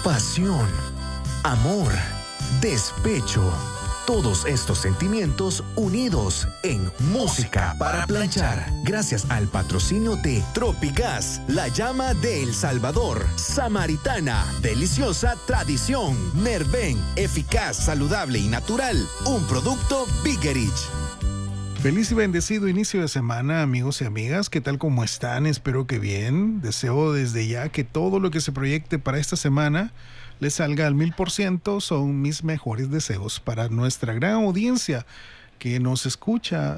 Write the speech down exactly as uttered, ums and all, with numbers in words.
pasión, amor, despecho. Todos estos sentimientos unidos en Música para Planchar. Gracias al patrocinio de Tropigas, la llama de El Salvador. Samaritana, deliciosa tradición. Nerven, eficaz, saludable y natural. Un producto Biggerich. Feliz y bendecido inicio de semana, amigos y amigas. ¿Qué tal? ¿Cómo están? Espero que bien. Deseo desde ya que todo lo que se proyecte para esta semana les salga al mil por ciento. Son mis mejores deseos para nuestra gran audiencia que nos escucha